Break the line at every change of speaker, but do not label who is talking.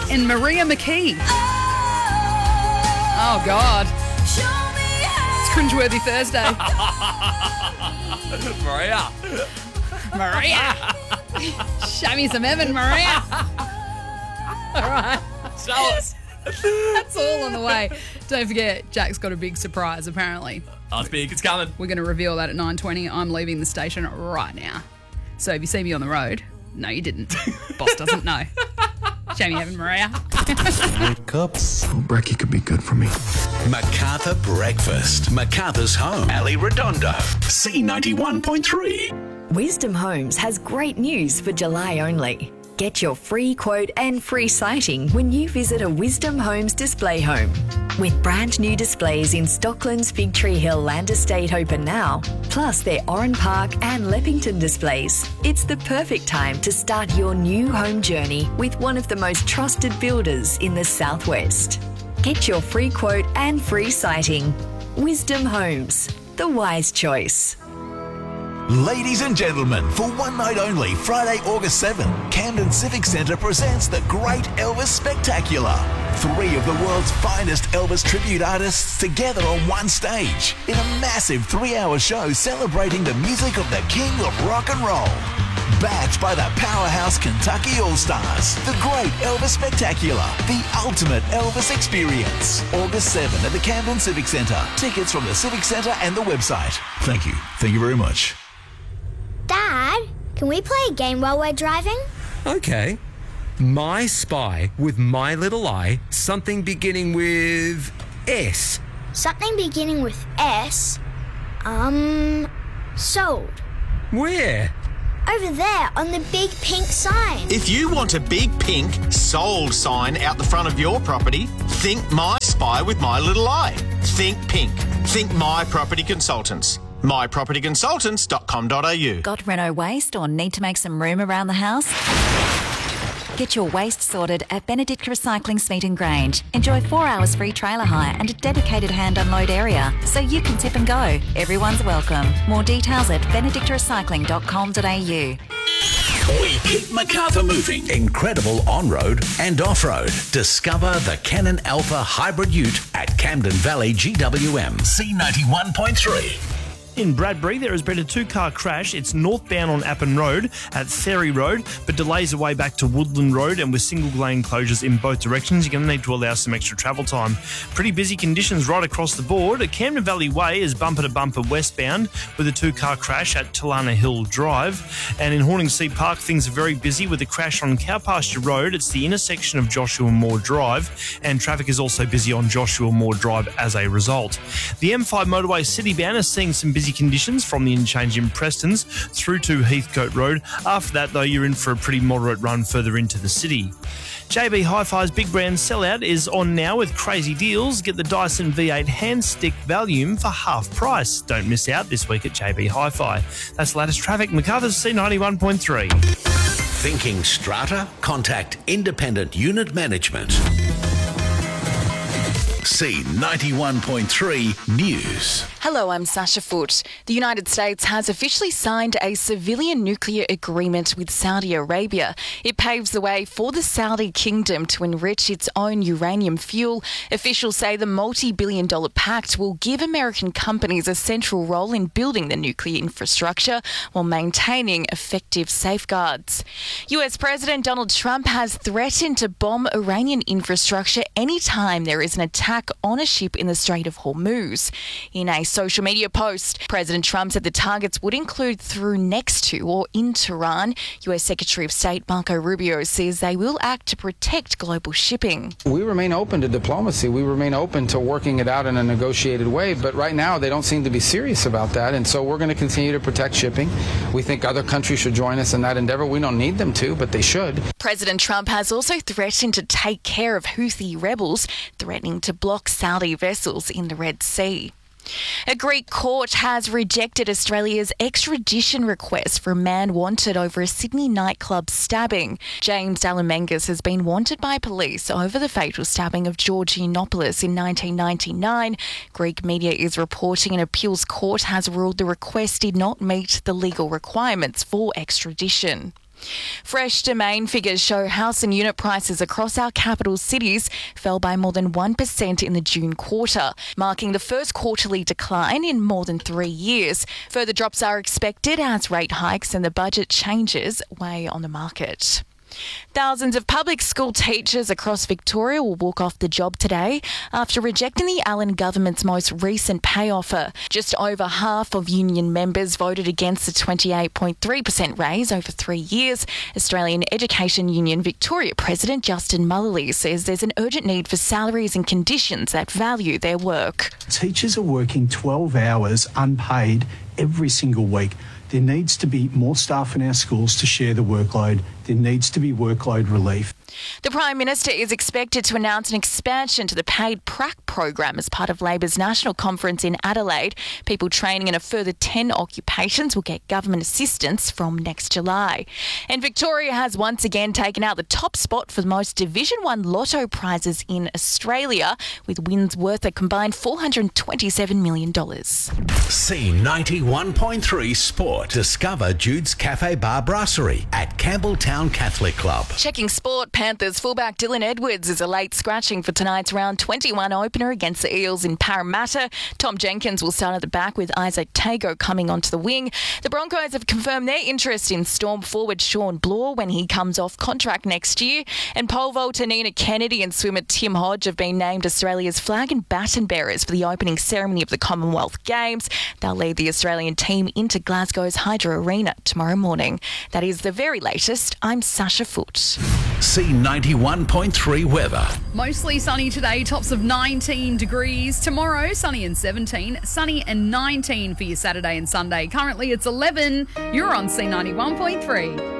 and Maria McKee. Oh, God. It's Cringeworthy Thursday. Maria. Show me some Evan, Maria. All right.
Show us.
That's all on the way. Don't forget, Jack's got a big surprise, apparently.
Oh, it's big. It's coming.
We're going to reveal that at 9:20. I'm leaving the station right now. So if you see me on the road, no, you didn't. Boss doesn't know. Show me Evan, Maria.
Wake up. Oh, brekkie could be good for me.
MacArthur Breakfast. MacArthur's home. Ali Redondo. C91.3.
Wisdom Homes has great news for July only. Get your free quote and free sighting when you visit a Wisdom Homes display home. With brand new displays in Stockland's Fig Tree Hill Land Estate open now, plus their Oran Park and Leppington displays, it's the perfect time to start your new home journey with one of the most trusted builders in the Southwest. Get your free quote and free sighting. Wisdom Homes, the wise choice.
Ladies and gentlemen, for one night only, Friday, August 7, Camden Civic Centre presents the Great Elvis Spectacular. 3 of the world's finest Elvis tribute artists together on one stage in a massive 3-hour show celebrating the music of the King of Rock and Roll. Backed by the powerhouse Kentucky All-Stars, the Great Elvis Spectacular, the ultimate Elvis experience. August 7 at the Camden Civic Centre. Tickets from the Civic Centre and the website. Thank you. Thank you very much.
Dad, can we play a game while we're driving?
Okay. My Spy with My Little Eye, something beginning with S.
Something beginning with S? Sold.
Where?
Over there on the big pink sign.
If you want a big pink sold sign out the front of your property, think My Spy with My Little Eye. Think pink. Think My Property Consultants. mypropertyconsultants.com.au.
Got Renault waste or need to make some room around the house? Get your waste sorted at Benedict Recycling Smeaton Grange. Enjoy 4 hours free trailer hire and a dedicated hand unload area so you can tip and go. Everyone's welcome. More details at benedictrecycling.com.au.
We keep MacArthur moving. Incredible on-road and off-road. Discover the Canon Alpha Hybrid Ute at Camden Valley GWM. C91.3.
In Bradbury, there has been a 2-car crash. It's northbound on Appin Road at Ferry Road, but delays away back to Woodland Road, and with single lane closures in both directions, you're going to need to allow some extra travel time. Pretty busy conditions right across the board. Camden Valley Way is bumper to bumper westbound with a 2-car crash at Talana Hill Drive. And in Horningsea Park, things are very busy with a crash on Cowpasture Road. It's the intersection of Joshua Moore Drive, and traffic is also busy on Joshua Moore Drive as a result. The M5 motorway citybound is seeing some busy conditions from the interchange in Prestons through to Heathcote Road. After that, though, you're in for a pretty moderate run further into the city. JB Hi-Fi's Big Brand Sellout is on now with crazy deals. Get the Dyson V8 hand stick volume for half price. Don't miss out this week at JB Hi-Fi. That's latest traffic. MacArthur's C91.3.
Thinking strata? Contact Independent Unit Management. C91.3 News.
Hello, I'm Sasha Foote. The United States has officially signed a civilian nuclear agreement with Saudi Arabia. It paves the way for the Saudi kingdom to enrich its own uranium fuel. Officials say the multi-billion-dollar pact will give American companies a central role in building the nuclear infrastructure while maintaining effective safeguards. US President Donald Trump has threatened to bomb Iranian infrastructure anytime there is an attack on a ship in the Strait of Hormuz. In a social media post, President Trump said the targets would include through, next to, or in Tehran. US Secretary of State Marco Rubio says they will act to protect global shipping.
We remain open to diplomacy. We remain open to working it out in a negotiated way, but right now they don't seem to be serious about that, and so we're going to continue to protect shipping. We think other countries should join us in that endeavor. We don't need them to, but they should.
President Trump has also threatened to take care of Houthi rebels, threatening to block Saudi vessels in the Red Sea. A Greek court has rejected Australia's extradition request for a man wanted over a Sydney nightclub stabbing. James Dalamengas has been wanted by police over the fatal stabbing of George Yiannopoulos in 1999. Greek media is reporting an appeals court has ruled the request did not meet the legal requirements for extradition. Fresh Domain figures show house and unit prices across our capital cities fell by more than 1% in the June quarter, marking the first quarterly decline in more than 3 years. Further drops are expected as rate hikes and the budget changes weigh on the market. Thousands of public school teachers across Victoria will walk off the job today after rejecting the Allen government's most recent pay offer. Just over half of union members voted against the 28.3% raise over 3 years. Australian Education Union Victoria President Justin Mullally says there's an urgent need for salaries and conditions that value their work.
Teachers are working 12 hours unpaid every single week. There needs to be more staff in our schools to share the workload. There needs to be workload relief.
The Prime Minister is expected to announce an expansion to the paid prac program as part of Labor's national conference in Adelaide. People training in a further 10 occupations will get government assistance from next July. And Victoria has once again taken out the top spot for the most Division 1 lotto prizes in Australia, with wins worth a combined $427 million.
C91.3 Sport. Discover Jude's Cafe Bar Brasserie at Campbelltown Catholic Club.
Checking sport, Panthers fullback Dylan Edwards is a late scratching for tonight's round 21 opener against the Eels in Parramatta. Tom Jenkins will start at the back with Isaac Tago coming onto the wing. The Broncos have confirmed their interest in Storm forward Sean Bloor when he comes off contract next year. And pole vaulter Nina Kennedy and swimmer Tim Hodge have been named Australia's flag and baton bearers for the opening ceremony of the Commonwealth Games. They'll lead the Australian team into Glasgow's Hydro Arena tomorrow morning. That is the very latest. I'm Sasha Foote.
C91.3 weather.
Mostly sunny today, tops of 19 degrees. Tomorrow, sunny and 17, sunny and 19 for your Saturday and Sunday. Currently, it's 11. You're on C91.3.